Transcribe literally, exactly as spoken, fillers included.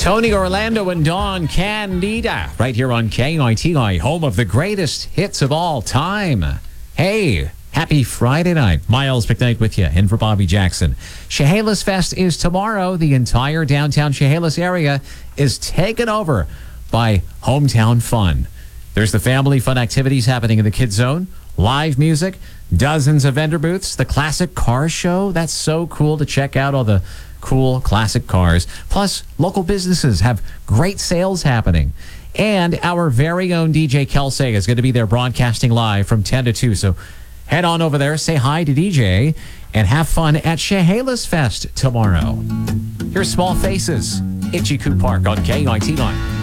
Tony Orlando and Dawn Candida, right here on K I T I, home of the greatest hits of all time. Hey, happy Friday night. Miles McKnight with you, in for Bobby Jackson. Chehalis Fest is tomorrow. The entire downtown Chehalis area is taken over by Hometown Fun. There's the family fun activities happening in the Kids Zone, live music, dozens of vendor booths, the classic car show. That's so cool to check out all the cool classic cars. Plus, local businesses have great sales happening. And our very own D J Kelsey is going to be there broadcasting live from ten to two. So head on over there, say hi to D J, and have fun at Chehalis Fest tomorrow. Here's Small Faces, Itchy Coo Park on K I T I.